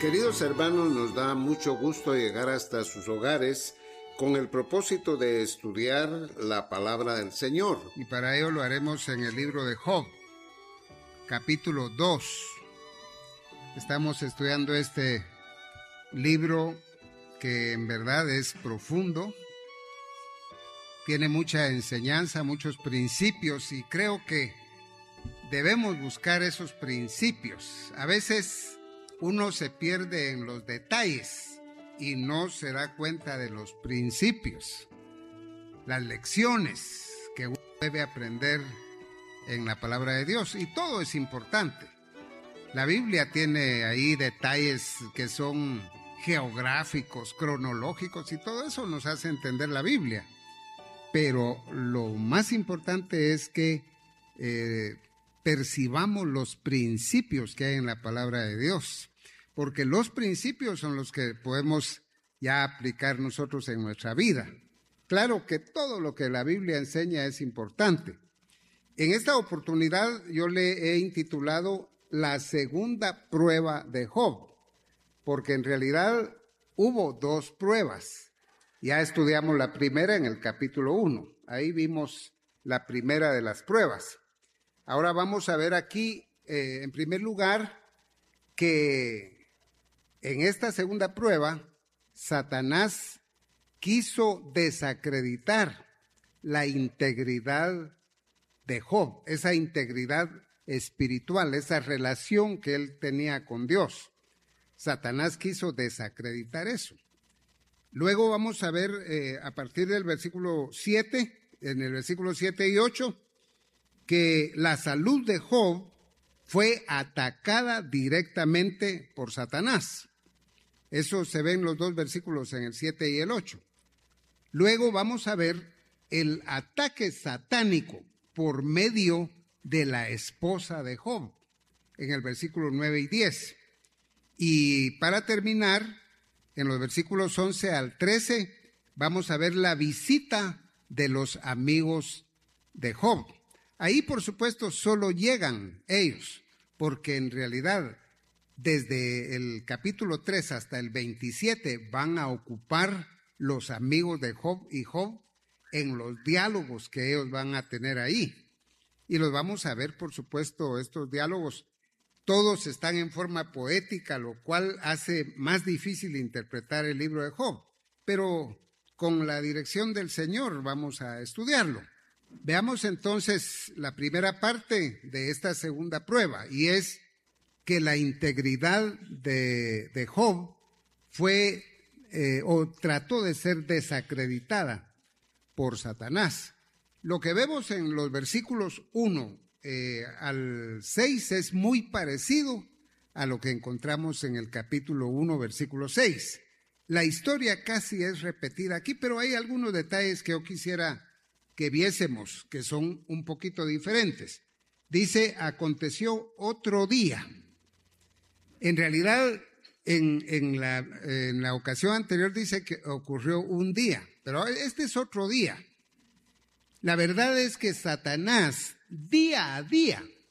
Queridos hermanos, nos da mucho gusto llegar hasta sus hogares con el propósito de estudiar la palabra del Señor. Y para ello lo haremos en el libro de Job, capítulo 2. Estamos estudiando este libro que en verdad es profundo, tiene mucha enseñanza, muchos principios, y creo que debemos buscar esos principios. A veces uno se pierde en los detalles y no se da cuenta de los principios, las lecciones que uno debe aprender en la palabra de Dios, y todo es importante. La Biblia tiene ahí detalles que son geográficos, cronológicos, y todo eso nos hace entender la Biblia. Pero lo más importante es que percibamos los principios que hay en la palabra de Dios, porque los principios son los que podemos ya aplicar nosotros en nuestra vida. Claro que todo lo que la Biblia enseña es importante. En esta oportunidad yo le he intitulado La segunda prueba de Job, porque en realidad hubo dos pruebas. Ya estudiamos la primera en el capítulo 1, ahí vimos la primera de las pruebas. Ahora vamos a ver aquí, en primer lugar, que en esta segunda prueba, Satanás quiso desacreditar la integridad de Job, esa integridad espiritual, esa relación que él tenía con Dios. Satanás quiso desacreditar eso. Luego vamos a ver a partir del versículo 7, en el versículo 7 y 8, que la salud de Job fue atacada directamente por Satanás. Eso se ve en los dos versículos, en el 7 y el 8. Luego vamos a ver el ataque satánico por medio de la esposa de Job, en el versículo 9 y 10. Y para terminar, en los versículos 11 al 13, vamos a ver la visita de los amigos de Job. Ahí, por supuesto, solo llegan ellos, porque en realidad, desde el capítulo 3 hasta el 27, van a ocupar los amigos de Job y Job en los diálogos que ellos van a tener ahí. Y los vamos a ver, por supuesto, estos diálogos. Todos están en forma poética, lo cual hace más difícil interpretar el libro de Job. Pero con la dirección del Señor vamos a estudiarlo. Veamos entonces la primera parte de esta segunda prueba, y es que la integridad de Job fue o trató de ser desacreditada por Satanás. Lo que vemos en los versículos 1 al 6 es muy parecido a lo que encontramos en el capítulo 1, versículo 6. La historia casi es repetida aquí, pero hay algunos detalles que yo quisiera que viésemos, que son un poquito diferentes. Dice, aconteció otro día. En realidad, en la ocasión anterior dice que ocurrió un día, pero este es otro día. La verdad es que Satanás, día a día,